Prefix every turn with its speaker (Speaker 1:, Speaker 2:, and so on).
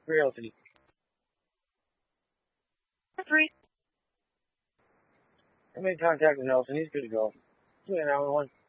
Speaker 1: Realty.
Speaker 2: Free.
Speaker 1: I made contact with Nelson. He's good to go. Yeah, 911.